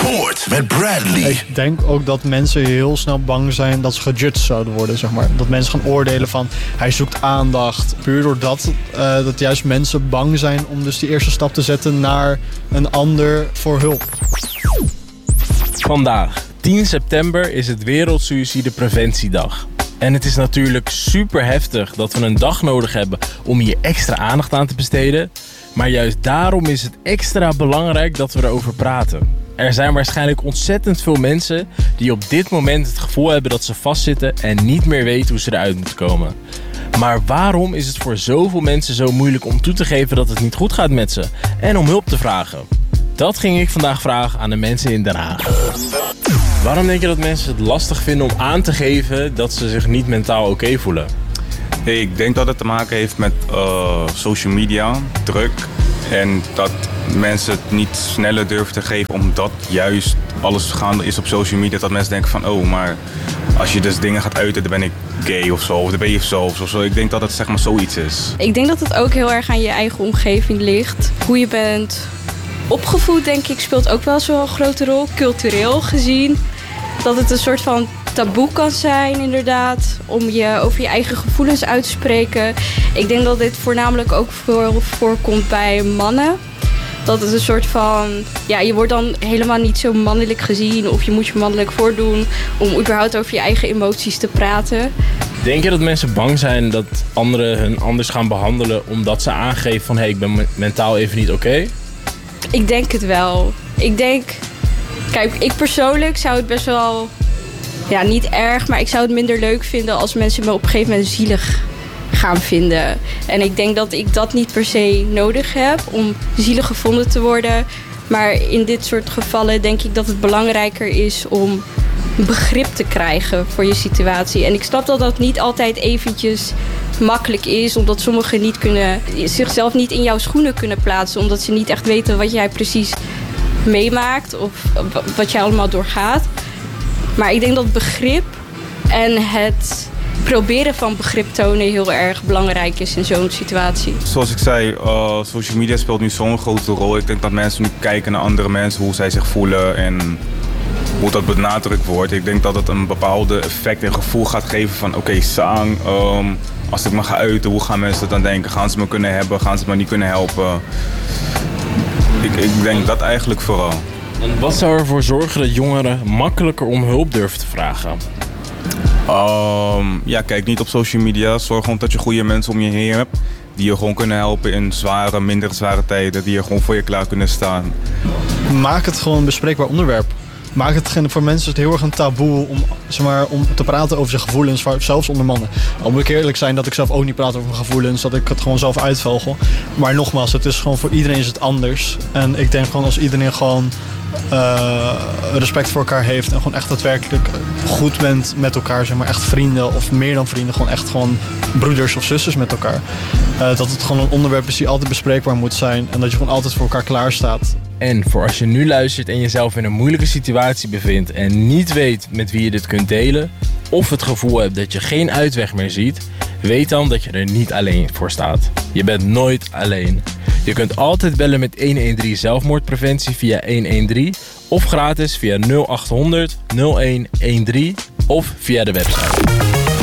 Sport met Bradley. Ik denk ook dat mensen heel snel bang zijn dat ze gejudged zouden worden, zeg maar. Dat mensen gaan oordelen van, hij zoekt aandacht. Puur doordat dat juist mensen bang zijn om dus die eerste stap te zetten naar een ander voor hulp. Vandaag, 10 september, is het Wereldsuïcidepreventiedag. En het is natuurlijk super heftig dat we een dag nodig hebben om hier extra aandacht aan te besteden. Maar juist daarom is het extra belangrijk dat we erover praten. Er zijn waarschijnlijk ontzettend veel mensen die op dit moment het gevoel hebben dat ze vastzitten en niet meer weten hoe ze eruit moeten komen. Maar waarom is het voor zoveel mensen zo moeilijk om toe te geven dat het niet goed gaat met ze en om hulp te vragen? Dat ging ik vandaag vragen aan de mensen in Den Haag. Waarom denk je dat mensen het lastig vinden om aan te geven dat ze zich niet mentaal oké voelen? Ik denk dat het te maken heeft met social media, druk. En dat mensen het niet sneller durven te geven omdat juist alles gaande is op social media. Dat mensen denken van, oh, maar als je dus dingen gaat uiten, dan ben ik gay of zo. Of dan ben je zo of zo. Ik denk dat het zeg maar zoiets is. Ik denk dat het ook heel erg aan je eigen omgeving ligt. Hoe je bent opgevoed, denk ik, speelt ook wel zo'n grote rol. Cultureel gezien. Dat het een soort van taboe kan zijn, inderdaad, om je over je eigen gevoelens uit te spreken. Ik denk dat dit voornamelijk ook voorkomt bij mannen. Dat het een soort van, ja, je wordt dan helemaal niet zo mannelijk gezien of je moet je mannelijk voordoen om überhaupt over je eigen emoties te praten. Denk je dat mensen bang zijn dat anderen hun anders gaan behandelen omdat ze aangeven van, hey, ik ben mentaal even niet oké? Ik denk het wel. Kijk, ik persoonlijk zou het best wel, ja, niet erg, maar ik zou het minder leuk vinden als mensen me op een gegeven moment zielig gaan vinden. En ik denk dat ik dat niet per se nodig heb om zielig gevonden te worden. Maar in dit soort gevallen denk ik dat het belangrijker is om begrip te krijgen voor je situatie. En ik snap dat dat niet altijd eventjes makkelijk is, omdat sommigen zichzelf niet in jouw schoenen kunnen plaatsen, omdat ze niet echt weten wat jij precies meemaakt of wat jij allemaal doorgaat. Maar ik denk dat begrip en het proberen van begrip tonen heel erg belangrijk is in zo'n situatie. Zoals ik zei, social media speelt nu zo'n grote rol. Ik denk dat mensen nu kijken naar andere mensen, hoe zij zich voelen en hoe dat benadrukt wordt. Ik denk dat het een bepaalde effect en gevoel gaat geven van oké, zang, als ik me ga uiten, hoe gaan mensen dat dan denken? Gaan ze me kunnen hebben? Gaan ze me niet kunnen helpen? Ik denk dat eigenlijk vooral. En wat zou ervoor zorgen dat jongeren makkelijker om hulp durven te vragen? Ja, kijk niet op social media. Zorg gewoon dat je goede mensen om je heen hebt die je gewoon kunnen helpen in zware, minder zware tijden. Die er gewoon voor je klaar kunnen staan. Maak het gewoon een bespreekbaar onderwerp. Maak het voor mensen heel erg een taboe om te praten over zijn gevoelens, zelfs onder mannen. Al moet ik eerlijk zijn dat ik zelf ook niet praat over mijn gevoelens, dat ik het gewoon zelf uitvogel. Maar nogmaals, het is gewoon voor iedereen is het anders. En ik denk gewoon als iedereen gewoon respect voor elkaar heeft en gewoon echt daadwerkelijk goed bent met elkaar, zeg maar echt vrienden of meer dan vrienden, gewoon echt gewoon broeders of zusters met elkaar. Dat het gewoon een onderwerp is die altijd bespreekbaar moet zijn en dat je gewoon altijd voor elkaar klaar staat. En voor als je nu luistert en jezelf in een moeilijke situatie bevindt en niet weet met wie je dit kunt delen, of het gevoel hebt dat je geen uitweg meer ziet, weet dan dat je er niet alleen voor staat. Je bent nooit alleen. Je kunt altijd bellen met 113 zelfmoordpreventie via 113 of gratis via 0800 0113 of via de website.